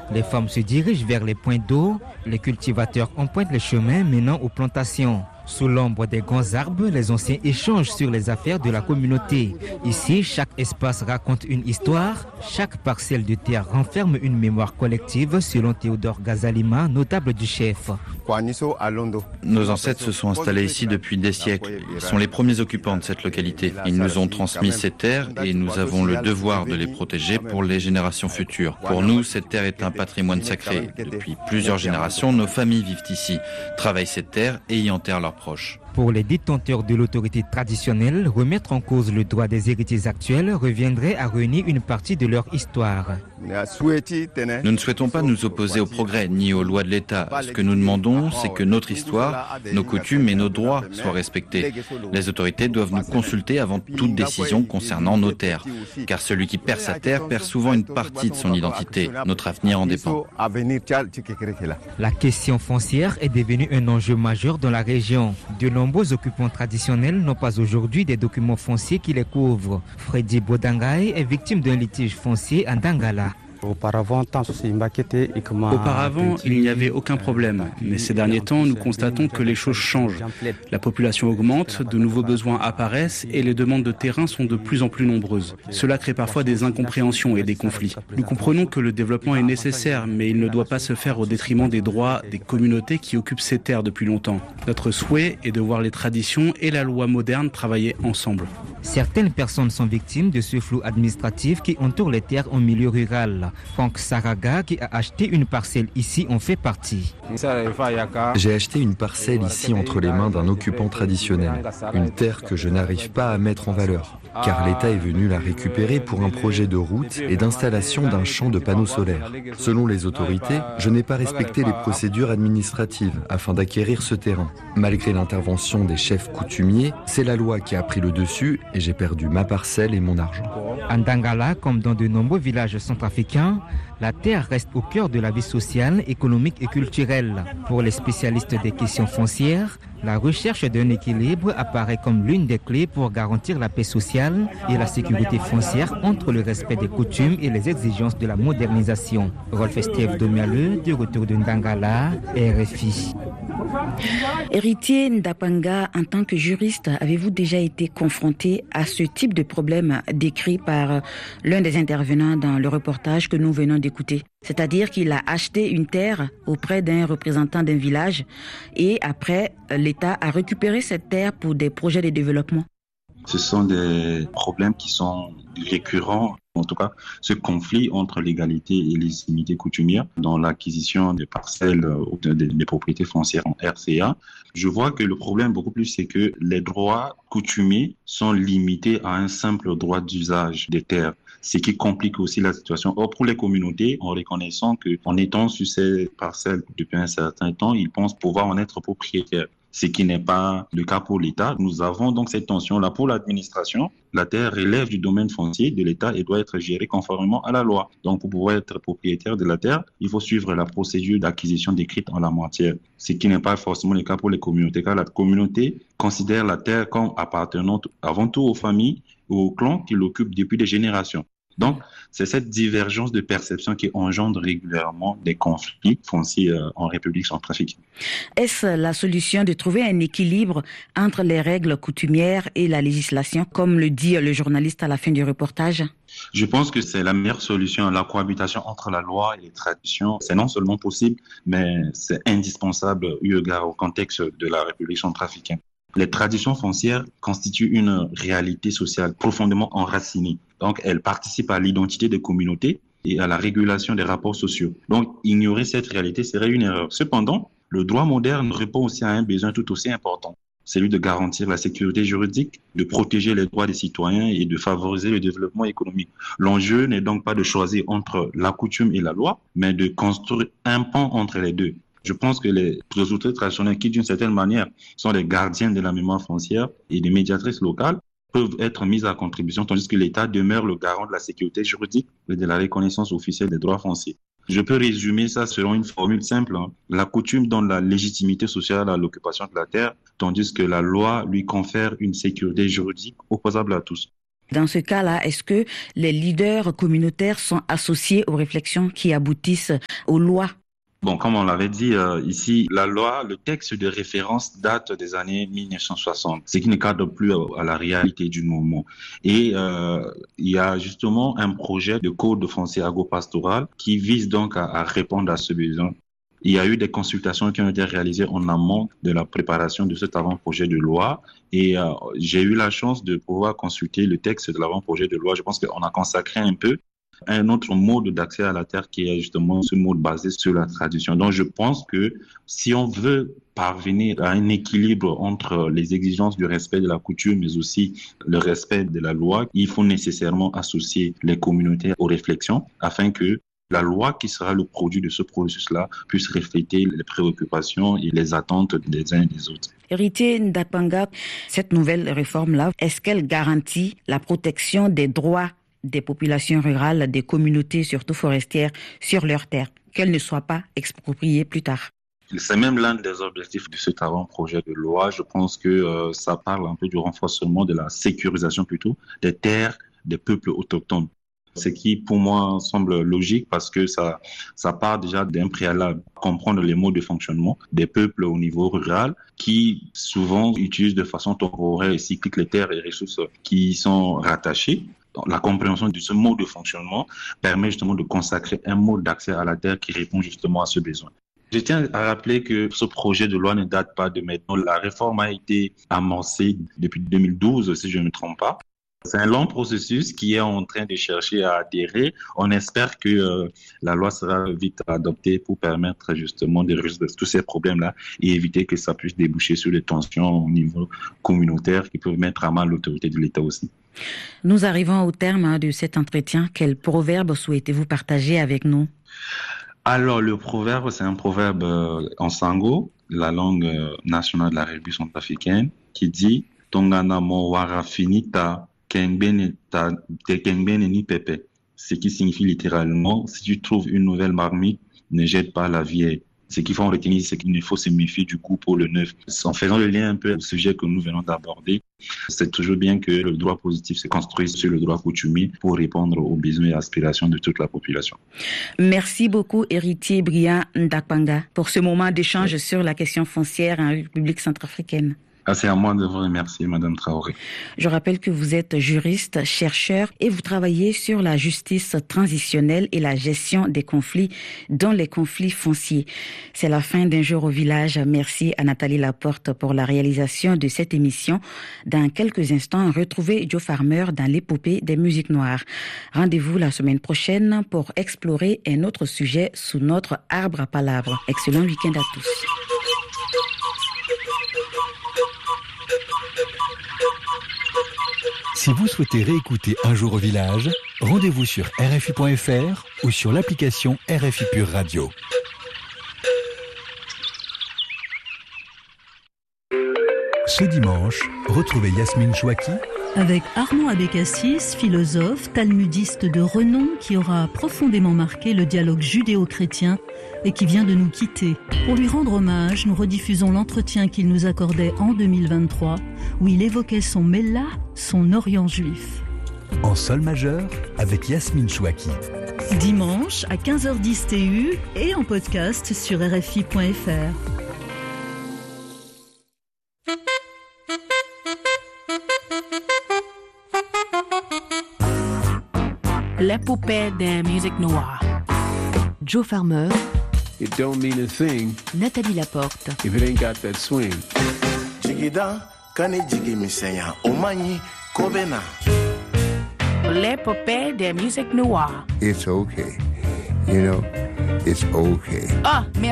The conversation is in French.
Les femmes se dirigent vers les points d'eau, les cultivateurs empruntent les chemins menant aux plantations. Sous l'ombre des grands arbres, les anciens échangent sur les affaires de la communauté. Ici, chaque espace raconte une histoire, chaque parcelle de terre renferme une mémoire collective, selon Théodore Gazalima, notable du chef. Nos ancêtres se sont installés ici depuis des siècles. Ils sont les premiers occupants de cette localité. Ils nous ont transmis ces terres et nous avons le devoir de les protéger pour les générations futures. Pour nous, cette terre est un patrimoine sacré. Depuis plusieurs générations, nos familles vivent ici, travaillent cette terre et y enterrent leurs proches. Pour les détenteurs de l'autorité traditionnelle, remettre en cause le droit des héritiers actuels reviendrait à renier une partie de leur histoire. Nous ne souhaitons pas nous opposer au progrès ni aux lois de l'État. Ce que nous demandons, c'est que notre histoire, nos coutumes et nos droits soient respectés. Les autorités doivent nous consulter avant toute décision concernant nos terres. Car celui qui perd sa terre perd souvent une partie de son identité. Notre avenir en dépend. La question foncière est devenue un enjeu majeur dans la région. De nombreux occupants traditionnels n'ont pas aujourd'hui des documents fonciers qui les couvrent. Freddy Bodangaï est victime d'un litige foncier à Dangala. Auparavant, il n'y avait aucun problème. Mais ces derniers temps, nous constatons que les choses changent. La population augmente, de nouveaux besoins apparaissent et les demandes de terrain sont de plus en plus nombreuses. Cela crée parfois des incompréhensions et des conflits. Nous comprenons que le développement est nécessaire, mais il ne doit pas se faire au détriment des droits des communautés qui occupent ces terres depuis longtemps. Notre souhait est de voir les traditions et la loi moderne travailler ensemble. Certaines personnes sont victimes de ce flou administratif qui entoure les terres en milieu rural. Franck Saraga, qui a acheté une parcelle ici, en fait partie. J'ai acheté une parcelle ici entre les mains d'un occupant traditionnel. Une terre que je n'arrive pas à mettre en valeur, car l'État est venu la récupérer pour un projet de route et d'installation d'un champ de panneaux solaires. Selon les autorités, je n'ai pas respecté les procédures administratives afin d'acquérir ce terrain. Malgré l'intervention des chefs coutumiers, c'est la loi qui a pris le dessus et j'ai perdu ma parcelle et mon argent. En Dangala, comme dans de nombreux villages centrafricains, la terre reste au cœur de la vie sociale, économique et culturelle. Pour les spécialistes des questions foncières, la recherche d'un équilibre apparaît comme l'une des clés pour garantir la paix sociale et la sécurité foncière entre le respect des coutumes et les exigences de la modernisation. Rolf Steve Domialeux, de retour de Ndangala, RFI. Héritier Ndapanga, en tant que juriste, avez-vous déjà été confronté à ce type de problème décrit par l'un des intervenants dans le reportage que nous venons d'écouter? C'est-à-dire qu'il a acheté une terre auprès d'un représentant d'un village et après, l'État a récupéré cette terre pour des projets de développement. Ce sont des problèmes qui sont récurrents, en tout cas ce conflit entre l'égalité et légitimité coutumière dans l'acquisition des parcelles ou des propriétés foncières en RCA. Je vois que le problème beaucoup plus, c'est que les droits coutumiers sont limités à un simple droit d'usage des terres, ce qui complique aussi la situation. Or, pour les communautés, en reconnaissant qu'en étant sur ces parcelles depuis un certain temps, ils pensent pouvoir en être propriétaires, ce qui n'est pas le cas pour l'État. Nous avons donc cette tension-là. Pour l'administration, la terre relève du domaine foncier de l'État et doit être gérée conformément à la loi. Donc, pour pouvoir être propriétaire de la terre, il faut suivre la procédure d'acquisition décrite en la matière, ce qui n'est pas forcément le cas pour les communautés, car la communauté considère la terre comme appartenant avant tout aux familles ou aux clans qui l'occupent depuis des générations. Donc, c'est cette divergence de perception qui engendre régulièrement des conflits fonciers en République centrafricaine. Est-ce la solution de trouver un équilibre entre les règles coutumières et la législation, comme le dit le journaliste à la fin du reportage? Je pense que c'est la meilleure solution. La cohabitation entre la loi et les traditions, c'est non seulement possible, mais c'est indispensable eu égard au contexte de la République centrafricaine. Les traditions foncières constituent une réalité sociale profondément enracinée. Donc, elles participent à l'identité des communautés et à la régulation des rapports sociaux. Donc, ignorer cette réalité serait une erreur. Cependant, le droit moderne répond aussi à un besoin tout aussi important, celui de garantir la sécurité juridique, de protéger les droits des citoyens et de favoriser le développement économique. L'enjeu n'est donc pas de choisir entre la coutume et la loi, mais de construire un pont entre les deux. Je pense que les autorités traditionnelles qui, d'une certaine manière, sont les gardiens de la mémoire foncière et des médiatrices locales, peuvent être mises à contribution, tandis que l'État demeure le garant de la sécurité juridique et de la reconnaissance officielle des droits fonciers. Je peux résumer ça selon une formule simple. La coutume donne la légitimité sociale à l'occupation de la terre, tandis que la loi lui confère une sécurité juridique opposable à tous. Dans ce cas-là, est-ce que les leaders communautaires sont associés aux réflexions qui aboutissent aux lois? Bon, comme on l'avait dit ici, la loi, le texte de référence date des années 1960, ce qui ne cadre plus à la réalité du moment. Et il y a justement un projet de code foncier agropastoral qui vise donc à répondre à ce besoin. Il y a eu des consultations qui ont été réalisées en amont de la préparation de cet avant-projet de loi et j'ai eu la chance de pouvoir consulter le texte de l'avant-projet de loi. Je pense qu'on a consacré un peu un autre mode d'accès à la terre qui est justement ce mode basé sur la tradition. Donc je pense que si on veut parvenir à un équilibre entre les exigences du respect de la coutume mais aussi le respect de la loi, il faut nécessairement associer les communautés aux réflexions afin que la loi qui sera le produit de ce processus-là puisse refléter les préoccupations et les attentes des uns et des autres. Héritier Ndapanga, cette nouvelle réforme-là, est-ce qu'elle garantit la protection des droits des populations rurales, des communautés, surtout forestières, sur leurs terres, qu'elles ne soient pas expropriées plus tard? C'est même l'un des objectifs de cet avant-projet de loi. Je pense que ça parle un peu du renforcement de la sécurisation plutôt des terres des peuples autochtones. Ce qui, pour moi, semble logique parce que ça part déjà d'un préalable. Comprendre les modes de fonctionnement des peuples au niveau rural qui souvent utilisent de façon temporaire et cyclique les terres et ressources qui y sont rattachées. La compréhension de ce mode de fonctionnement permet justement de consacrer un mode d'accès à la terre qui répond justement à ce besoin. Je tiens à rappeler que ce projet de loi ne date pas de maintenant. La réforme a été amorcée depuis 2012, si je ne me trompe pas. C'est un long processus qui est en train de chercher à adhérer. On espère que la loi sera vite adoptée pour permettre justement de résoudre tous ces problèmes-là et éviter que ça puisse déboucher sur des tensions au niveau communautaire qui peuvent mettre à mal l'autorité de l'État aussi. Nous arrivons au terme de cet entretien. Quel proverbe souhaitez-vous partager avec nous? Alors, le proverbe, c'est un proverbe en sango, la langue nationale de la République centrafricaine, qui dit « Tongana mo wara finita kengbene ni pepe », ce qui signifie littéralement « Si tu trouves une nouvelle marmite, ne jette pas la vieille ». Ce qu'il faut en retenir, c'est qu'il ne faut se méfier du goût pour le neuf. En faisant le lien un peu au sujet que nous venons d'aborder, c'est toujours bien que le droit positif se construise sur le droit coutumier pour répondre aux besoins et aspirations de toute la population. Merci beaucoup, héritier Bria Ndapanga, pour ce moment d'échange sur la question foncière en République centrafricaine. C'est à moi de vous remercier, Madame Traoré. Je rappelle que vous êtes juriste, chercheur et vous travaillez sur la justice transitionnelle et la gestion des conflits, dont les conflits fonciers. C'est la fin d'Un jour au village. Merci à Nathalie Laporte pour la réalisation de cette émission. Dans quelques instants, retrouvez Joe Farmer dans l'épopée des musiques noires. Rendez-vous la semaine prochaine pour explorer un autre sujet sous notre arbre à palabres. Excellent week-end à tous. Si vous souhaitez réécouter Un jour au village, rendez-vous sur RFI.fr ou sur l'application RFI Pure Radio. Ce dimanche, retrouvez Yasmine Chouaki avec Armand Abécassis, philosophe, talmudiste de renom qui aura profondément marqué le dialogue judéo-chrétien et qui vient de nous quitter. Pour lui rendre hommage, nous rediffusons l'entretien qu'il nous accordait en 2023 où il évoquait son Mella, son Orient juif. En sol majeur avec Yasmine Chouaki. Dimanche à 15h10 TU et en podcast sur RFI.fr. L'épopée des musiques noires. Joe Farmer. It don't mean a thing. Nathalie Laporte. If it ain't got that swing. L'épopée des musiques noires. It's okay. You know, it's okay. Ah,